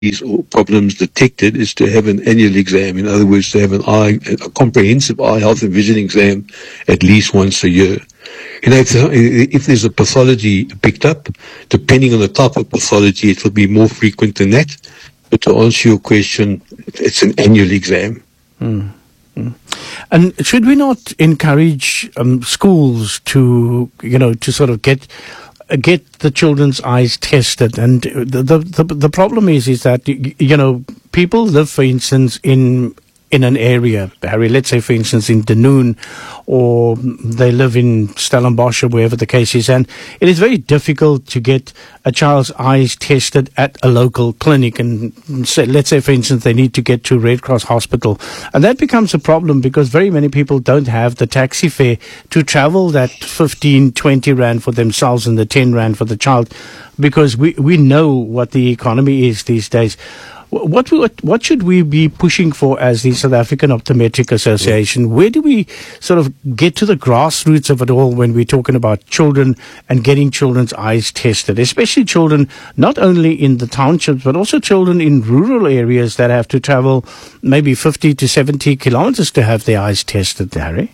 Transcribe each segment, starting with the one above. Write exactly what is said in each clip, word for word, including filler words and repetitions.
or problems detected is to have an annual exam. In other words, to have an eye, a comprehensive eye health and vision exam at least once a year. You know, if, if there's a pathology picked up, depending on the type of pathology, it will be more frequent than that. But to answer your question, it's an annual exam. Mm. Mm. And should we not encourage um, schools to, you know, to sort of get get the children's eyes tested? And the the the problem is is that, you know, people live, for instance, in in an area, Harry, let's say, for instance, in Dunoon, or they live in Stellenbosch, or wherever the case is, and it is very difficult to get a child's eyes tested at a local clinic. And say, let's say, for instance, they need to get to Red Cross Hospital. And that becomes a problem because very many people don't have the taxi fare to travel that fifteen, twenty rand for themselves and the ten rand for the child, because we, we know what the economy is these days. What, what what should we be pushing for as the South African Optometric Association? Where do we sort of get to the grassroots of it all when we're talking about children and getting children's eyes tested, especially children not only in the townships but also children in rural areas that have to travel maybe fifty to seventy kilometers to have their eyes tested, Harry?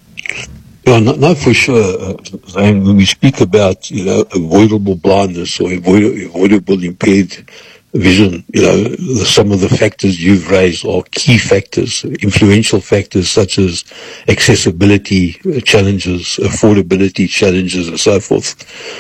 Yeah, no, no, for sure. Uh, when we speak about, you know, avoidable blindness or avoid, avoidable impaired vision, you know, some of the factors you've raised are key factors, influential factors such as accessibility challenges, affordability challenges, and so forth.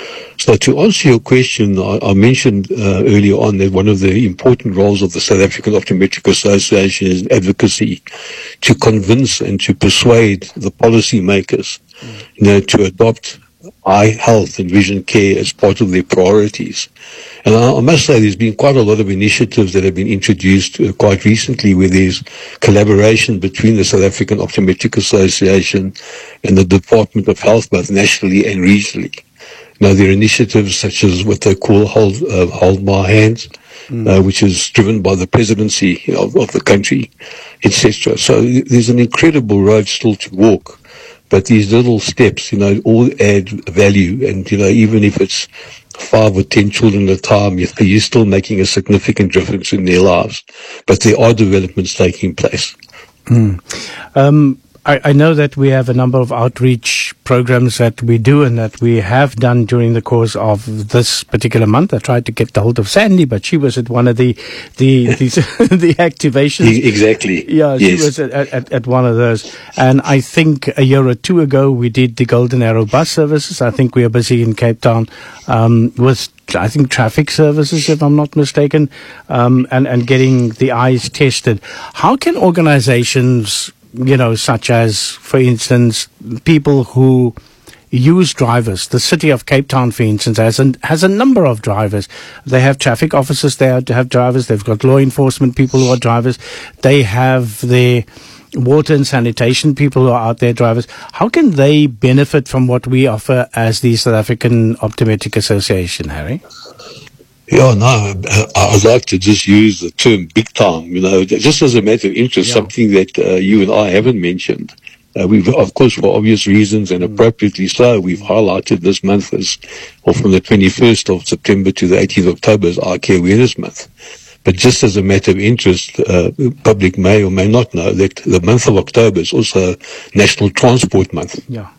So to answer your question, I, I mentioned uh, earlier on that one of the important roles of the South African Optometric Association is advocacy, to convince and to persuade the policymakers, mm. you know, to adopt eye health and vision care as part of their priorities. And I, I must say there's been quite a lot of initiatives that have been introduced uh, quite recently where there's collaboration between the South African Optometric Association and the Department of Health, both nationally and regionally. Now, there are initiatives such as what they call Hold, uh, Hold My Hands, mm. uh, which is driven by the presidency of, of the country, et cetera. So there's an incredible road still to walk. But these little steps, you know, all add value. And, you know, even if it's five or ten children at a time, you're still making a significant difference in their lives. But there are developments taking place. Mm. Um, I, I know that we have a number of outreach programs that we do and that we have done during the course of this particular month. I tried to get the hold of Sandy, but she was at one of the the the, the activations. Exactly. Yeah, she yes. was at, at, at one of those. And I think a year or two ago we did the Golden Arrow bus services. I think we are busy in Cape Town um, with, I think, traffic services, if I'm not mistaken, um, and, and getting the eyes tested. How can organizations, you know, such as, for instance, people who use drivers, the city of Cape Town, for instance, has a, has a number of drivers. They have traffic officers there to have drivers. They've got law enforcement people who are drivers. They have their water and sanitation people who are out there drivers. How can they benefit from what we offer as the South African Optometric Association, Harry? Yeah, no, I'd like to just use the term big time, you know, just as a matter of interest, yeah. something that uh, you and I haven't mentioned. Uh, we've, of course, for obvious reasons and appropriately so, we've highlighted this month as, or from the twenty-first of September to the eighteenth of October as Eye Care Awareness Month. But just as a matter of interest, uh, public may or may not know that the month of October is also National Transport Month. Yeah.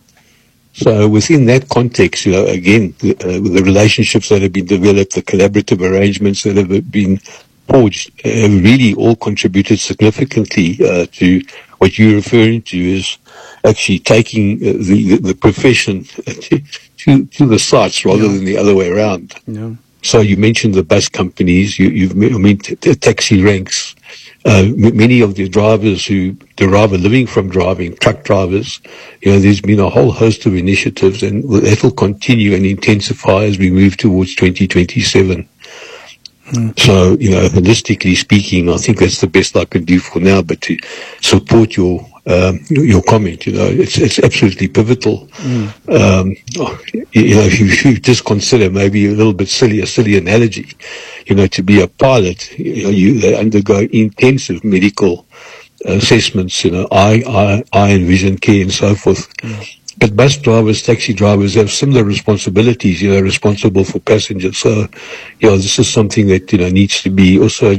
So within that context, you know, again, the, uh, the relationships that have been developed, the collaborative arrangements that have been forged, have really all contributed significantly uh, to what you're referring to is actually taking uh, the, the profession to, to, to the sites rather yeah. than the other way around. Yeah. So you mentioned the bus companies, you, you've I mean, t- t- taxi ranks. Uh, m- many of the drivers who derive a living from driving, truck drivers, you know, there's been a whole host of initiatives, and that will continue and intensify as we move towards twenty twenty-seven. Mm. So, you know, holistically speaking, I think that's the best I can do for now, but to support your um, your comment, you know, it's it's absolutely pivotal. Mm. Um, you know, if you, if you just consider maybe a little bit silly, a silly analogy, you know, to be a pilot, you know, you they undergo intensive medical assessments, you know, eye, eye, eye and vision care and so forth. Mm. but bus drivers, taxi drivers have similar responsibilities. You know, responsible for passengers. So, you know, this is something that, you know, needs to be also